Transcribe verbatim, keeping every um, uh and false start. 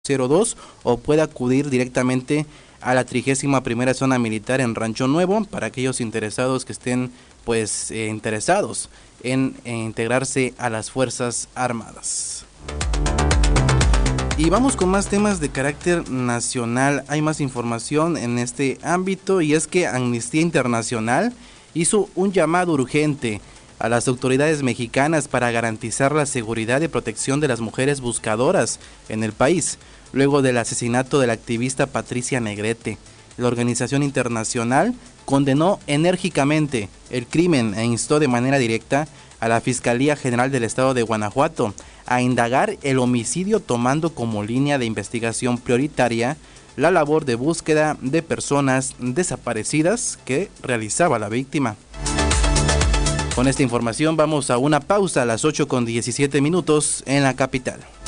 cero dos o puede acudir directamente a la trigésima primera zona militar en Rancho Nuevo para aquellos interesados que estén pues eh, interesados en, en integrarse a las Fuerzas Armadas. Y vamos con más temas de carácter nacional. Hay más información en este ámbito y es que Amnistía Internacional hizo un llamado urgente a las autoridades mexicanas para garantizar la seguridad y protección de las mujeres buscadoras en el país, luego del asesinato de la activista Patricia Negrete. La organización internacional condenó enérgicamente el crimen e instó de manera directa a la Fiscalía General del Estado de Guanajuato a indagar el homicidio, tomando como línea de investigación prioritaria la labor de búsqueda de personas desaparecidas que realizaba la víctima. Con esta información vamos a una pausa a las ocho con diecisiete minutos en la capital.